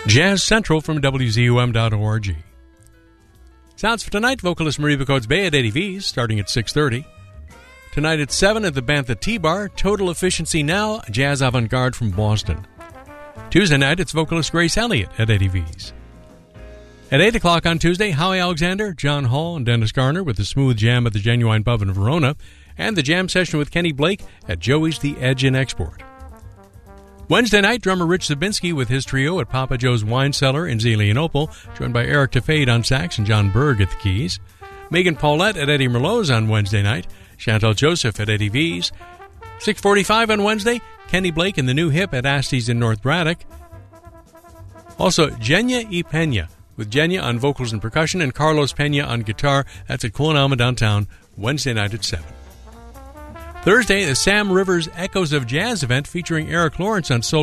Jazz Central from WZUM.org. Sounds for tonight, vocalist Marie Coates Bay at Eddie V's, starting at 6:30. Tonight at 7 at the Bantha T-Bar, Total Efficiency Now, jazz avant-garde from Boston. Tuesday night, it's vocalist Grace Elliott at Eddie V's. At 8 o'clock on Tuesday, Howie Alexander, John Hall, and Dennis Garner with the Smooth Jam at the Genuine Pub in Verona, and the jam session with Kenny Blake at Joey's The Edge in Export. Wednesday night, drummer Rich Zabinski with his trio at Papa Joe's Wine Cellar in Zelienople, joined by Eric Tafade on sax and John Berg at the keys. Megan Paulette at Eddie Merlot's on Wednesday night, Chantal Joseph at Eddie V's. 6:45 on Wednesday, Kenny Blake and the New Hip at Asty's in North Braddock. Also, Genya y Pena, with Genya on vocals and percussion and Carlos Pena on guitar. That's at Queen Alma downtown, Wednesday night at 7. Thursday, the Sam Rivers Echoes of Jazz event featuring Eric Lawrence on solo